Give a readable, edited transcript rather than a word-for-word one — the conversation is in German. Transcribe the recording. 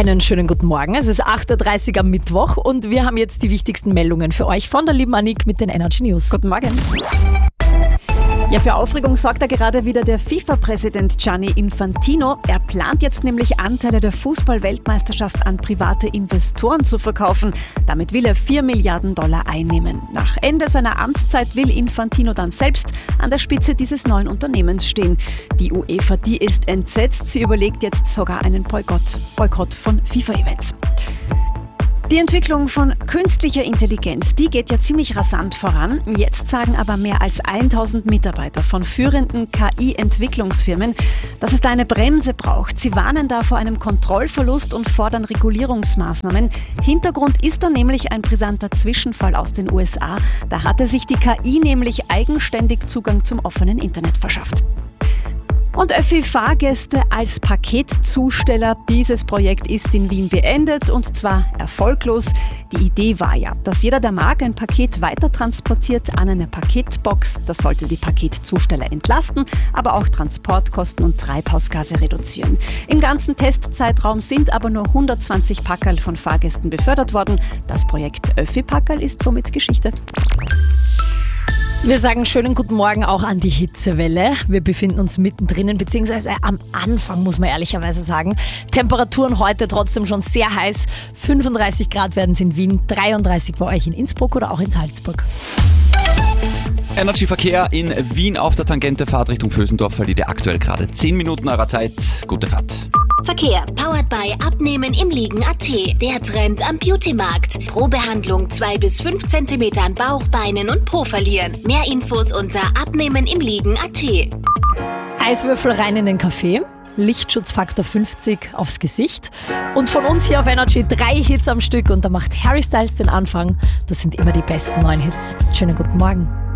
Einen schönen guten Morgen. Es ist 8.30 Uhr am Mittwoch und wir haben jetzt die wichtigsten Meldungen für euch von der lieben Annik mit den Energy News. Guten Morgen. Ja, für Aufregung sorgt da gerade wieder der FIFA-Präsident Gianni Infantino. Er plant jetzt nämlich Anteile der Fußball-Weltmeisterschaft an private Investoren zu verkaufen. Damit will er $4 Milliarden einnehmen. Nach Ende seiner Amtszeit will Infantino dann selbst an der Spitze dieses neuen Unternehmens stehen. Die UEFA, die ist entsetzt. Sie überlegt jetzt sogar einen Boykott von FIFA-Events. Die Entwicklung von künstlicher Intelligenz, die geht ja ziemlich rasant voran. Jetzt sagen aber mehr als 1000 Mitarbeiter von führenden KI-Entwicklungsfirmen, dass es da eine Bremse braucht. Sie warnen da vor einem Kontrollverlust und fordern Regulierungsmaßnahmen. Hintergrund ist da nämlich ein brisanter Zwischenfall aus den USA. Da hatte sich die KI nämlich eigenständig Zugang zum offenen Internet verschafft. Und Öffi-Fahrgäste als Paketzusteller. Dieses Projekt ist in Wien beendet und zwar erfolglos. Die Idee war ja, dass jeder, der mag, ein Paket weiter transportiert an eine Paketbox. Das sollte die Paketzusteller entlasten, aber auch Transportkosten und Treibhausgase reduzieren. Im ganzen Testzeitraum sind aber nur 120 Packerl von Fahrgästen befördert worden. Das Projekt Öffi-Packerl ist somit Geschichte. Wir sagen schönen guten Morgen auch an die Hitzewelle. Wir befinden uns mittendrin, beziehungsweise am Anfang, muss man ehrlicherweise sagen. Temperaturen heute trotzdem schon sehr heiß. 35 Grad werden es in Wien, 33 bei euch in Innsbruck oder auch in Salzburg. Energy Verkehr in Wien auf der Tangente, Fahrt Richtung Vösendorf verliert ihr aktuell gerade 10 Minuten eurer Zeit. Gute Fahrt. Verkehr, powered by Abnehmen im Liegen.at. Der Trend am Beauty-Markt. Pro Behandlung 2 bis 5 cm an Bauch, Beinen und Po verlieren. Mehr Infos unter Abnehmen im Liegen.at. Eiswürfel rein in den Kaffee. Lichtschutzfaktor 50 aufs Gesicht. Und von uns hier auf Energy 3 Hits am Stück und da macht Harry Styles den Anfang. Das sind immer die besten neuen Hits. Schönen guten Morgen.